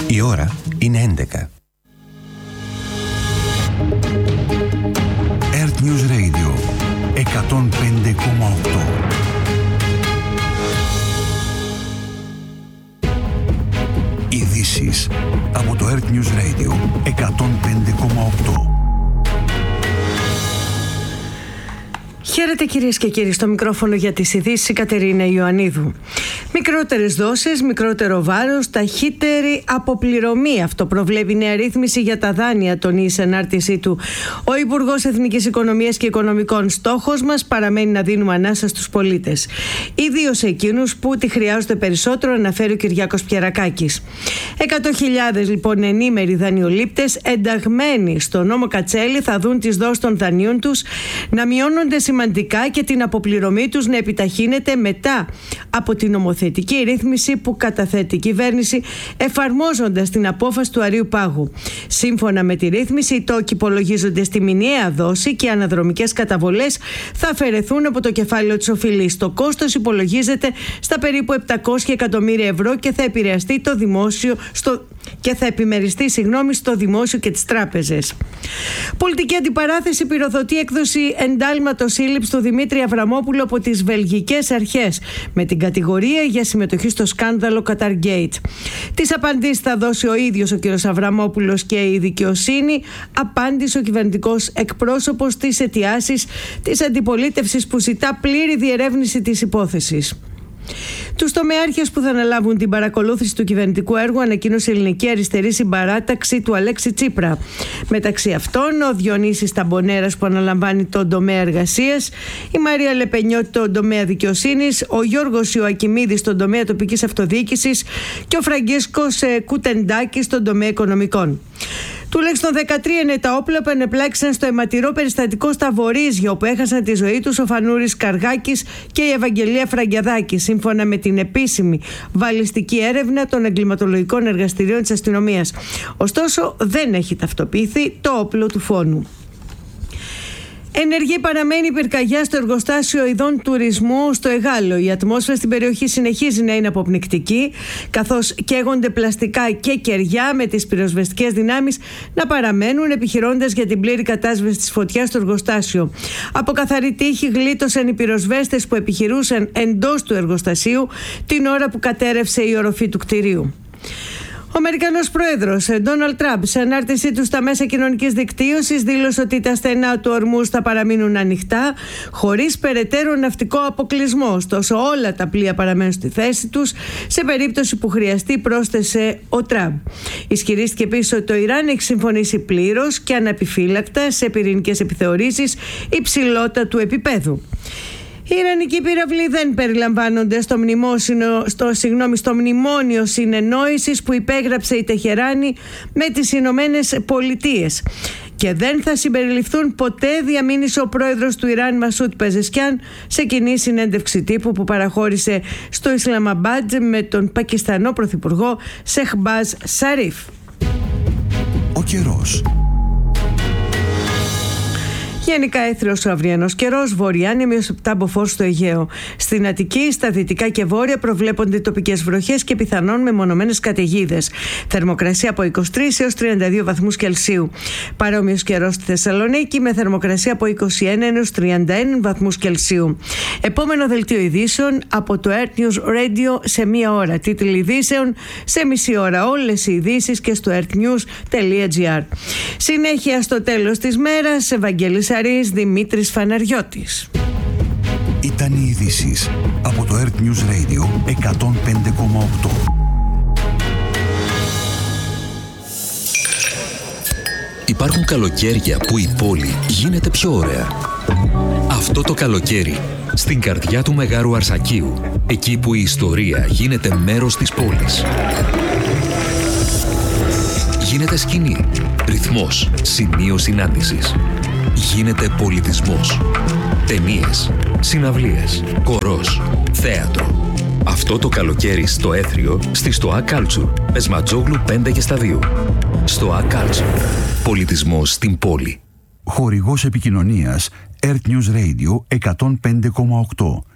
Η ώρα είναι 11. Earth News Radio 105,8. Ειδήσεις από το Earth News Radio 105,8. Χαίρετε κυρίες και κύριοι, στο μικρόφωνο για τις ειδήσεις η Κατερίνα Ιωαννίδου. Μικρότερες δόσεις, μικρότερο βάρος, ταχύτερη αποπληρωμή. Αυτό προβλέπει η νέα ρύθμιση για τα δάνεια, τονίζει σε ανάρτησή του ο Υπουργός Εθνικής Οικονομίας και Οικονομικών. Στόχος μας παραμένει να δίνουμε ανάσα στους πολίτες, ιδίως εκείνους που τη χρειάζονται περισσότερο, αναφέρει ο Κυριάκος Πιερακάκης. 100.000 λοιπόν ενήμεροι δανειολήπτες ενταγμένοι στο νόμο Κατσέλη θα δουν τις δόσεις των δανείων τους να μειώνονται σημαντικά και την αποπληρωμή τους να επιταχύνεται μετά από την νομοθετική ρύθμιση που καταθέτει η κυβέρνηση, εφαρμόζοντας την απόφαση του Αρείου Πάγου. Σύμφωνα με τη ρύθμιση, οι τόκοι υπολογίζονται στη μηνιαία δόση και οι αναδρομικές καταβολές θα αφαιρεθούν από το κεφάλαιο της οφειλής. Το κόστος υπολογίζεται στα περίπου 700 εκατομμύρια ευρώ και θα επηρεαστεί το δημόσιο θα επιμεριστεί στο δημόσιο και τις τράπεζες. Πολιτική αντιπαράθεση πυροδοτεί έκδοση εντάλματος σύλληψης του Δημήτρη Αβραμόπουλου από τις βελγικές αρχές με την κατηγορία για συμμετοχή στο σκάνδαλο Qatargate. Τις απαντήσεις θα δώσει ο ίδιος ο κ. Αβραμόπουλος και η δικαιοσύνη, απάντησε ο κυβερνητικός εκπρόσωπος στις αιτιάσεις της αντιπολίτευσης που ζητά πλήρη διερεύνηση της υπόθεσης. Τους τομεάρχες που θα αναλάβουν την παρακολούθηση του κυβερνητικού έργου ανακοίνωσε η Ελληνική Αριστερή Συμπαράταξη του Αλέξη Τσίπρα. Μεταξύ αυτών, ο Διονύσης Ταμπονέρας που αναλαμβάνει τον τομέα εργασίας, η Μαρία Λεπενιώτη τον τομέα δικαιοσύνης, ο Γιώργος Ιωακιμίδης στον τομέα τοπικής αυτοδιοίκησης και ο Φραγκίσκος Κουτεντάκης στον τομέα οικονομικών. Τουλάχιστον 13 είναι τα όπλα που ενεπλάξαν στο αιματηρό περιστατικό στα Βορίζια, όπου έχασαν τη ζωή τους ο Φανούρης Καργάκης και η Ευαγγελία Φραγκιαδάκη, σύμφωνα με την επίσημη βαλιστική έρευνα των εγκληματολογικών εργαστηρίων της αστυνομίας. Ωστόσο, δεν έχει ταυτοποιηθεί το όπλο του φόνου. Ενεργή παραμένει η πυρκαγιά στο εργοστάσιο ειδών τουρισμού στο Εγάλο. Η ατμόσφαιρα στην περιοχή συνεχίζει να είναι αποπνικτική, καθώς καίγονται πλαστικά και κεριά, με τις πυροσβεστικές δυνάμεις να παραμένουν επιχειρώντας για την πλήρη κατάσβεση της φωτιάς στο εργοστάσιο. Από καθαρή τύχη γλίτωσαν οι πυροσβέστες που επιχειρούσαν εντός του εργοστασίου την ώρα που κατέρευσε η οροφή του κτηρίου. Ο Αμερικανός πρόεδρος Ντόναλντ Τραμπ, σε ανάρτησή του στα μέσα κοινωνικής δικτύωσης, δήλωσε ότι τα στενά του Ορμούζ θα παραμείνουν ανοιχτά χωρίς περαιτέρω ναυτικό αποκλεισμό. Ωστόσο, όλα τα πλοία παραμένουν στη θέση τους σε περίπτωση που χρειαστεί, πρόσθεσε ο Τραμπ. Ισχυρίστηκε επίσης ότι το Ιράν έχει συμφωνήσει πλήρως και αναπιφύλακτα σε πυρηνικές επιθεωρήσεις υψηλότατου επίπεδου. Οι Ιρανικοί πύραυλοι δεν περιλαμβάνονται στο μνημόνιο συνεννόησης που υπέγραψε η Τεχεράνη με τις Ηνωμένες Πολιτείες και δεν θα συμπεριληφθούν ποτέ, διαμήνυσε ο πρόεδρος του Ιράν Μασούτ Πεζεσκιάν σε κοινή συνέντευξη τύπου που παραχώρησε στο Ισλαμαμπάντ με τον Πακιστανό πρωθυπουργό Σεχμπάζ Σαρίφ. Ο καιρός. Γενικά έθριος ο αυριανός καιρός, βορειά νημίως 7 μποφόρ στο Αιγαίο. Στην Αττική, στα δυτικά και βόρεια προβλέπονται τοπικές βροχές και πιθανόν μεμονωμένες καταιγίδες. Θερμοκρασία από 23 έως 32 βαθμούς Κελσίου. Παρόμοιος καιρός στη Θεσσαλονίκη με θερμοκρασία από 21 έως 31 βαθμούς Κελσίου. Επόμενο δελτίο ειδήσεων από το Earth News Radio σε μία ώρα. Τίτλοι ειδήσεων σε μισή ώρα. Όλες οι ειδήσεις και στο earthnews.gr. Συνέχεια στο τέλος της μέρας, Ευαγγέλης Δημήτρης Φαναριώτης. Ήταν οι ειδήσεις από το Earth News Radio 105,8. Υπάρχουν καλοκαίρια που η πόλη γίνεται πιο ωραία. Αυτό το καλοκαίρι, στην καρδιά του Μεγάρου Αρσακίου, εκεί που η ιστορία γίνεται μέρος της πόλης. Γίνεται σκηνή, ρυθμός, σημείο συνάντησης. Γίνεται πολιτισμός. Ταινίες, συναυλίες, χορός, θέατρο. Αυτό το καλοκαίρι στο Έθριο, στη Stoa Culture. Πεσματζόγλου 5 και στα 2. Stoa Culture. Πολιτισμός στην πόλη. Χορηγός επικοινωνίας Earth News Radio 105,8.